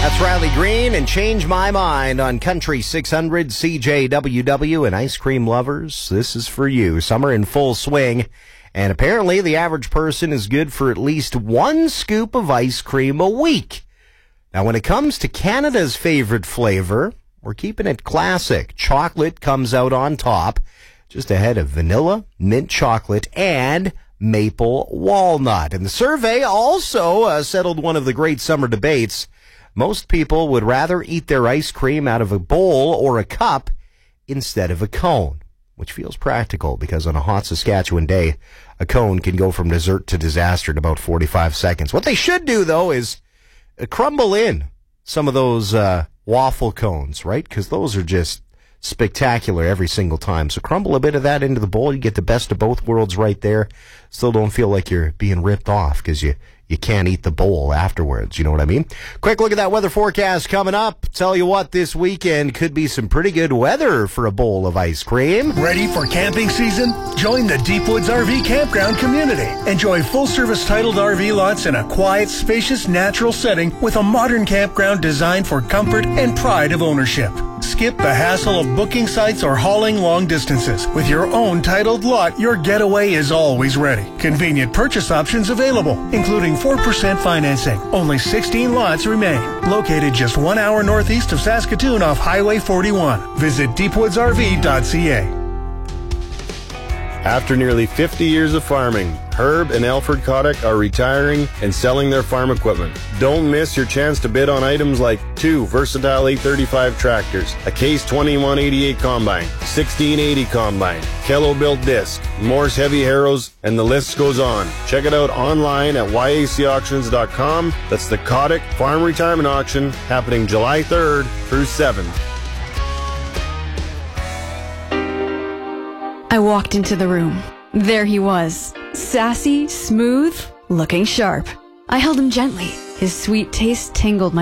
That's Riley Green and Change My Mind on Country 600 CJWW. And ice cream lovers, this is for you. Summer in full swing. And apparently the average person is good for at least one scoop of ice cream a week. Now, when it comes to Canada's favorite flavor, we're keeping it classic. Chocolate comes out on top, just ahead of vanilla, mint chocolate, and maple walnut. And the survey also settled one of the great summer debates. Most people would rather eat their ice cream out of a bowl or a cup instead of a cone, which feels practical because on a hot Saskatchewan day, a cone can go from dessert to disaster in about 45 seconds. What they should do, though, is crumble in some of those waffle cones, right? Because those are just spectacular every single time. So crumble a bit of that into the bowl. You get the best of both worlds right there. Still don't feel like you're being ripped off because you can't eat the bowl afterwards. You know what I mean? Quick look at that weather forecast coming up. Tell you what, this weekend could be some pretty good weather for a bowl of ice cream. Ready for camping season? Join the Deep Woods RV Campground community. Enjoy full-service titled RV lots in a quiet, spacious, natural setting with a modern campground designed for comfort and pride of ownership. Skip the hassle of booking sites or hauling long distances. With your own titled lot, your getaway is always ready. Convenient purchase options available, including 4% financing. Only 16 lots remain. Located just 1 hour northeast of Saskatoon off Highway 41. Visit deepwoodsrv.ca. After nearly 50 years of farming, Herb and Alfred Kotick are retiring and selling their farm equipment. Don't miss your chance to bid on items like 2 versatile 835 tractors, a Case 2188 combine, 1680 combine, Kello-built disc, Morse heavy harrows, and the list goes on. Check it out online at yacauctions.com. That's the Kotick Farm Retirement Auction happening July 3rd through 7th. I walked into the room. There he was, sassy, smooth, looking sharp. I held him gently. His sweet taste tingled my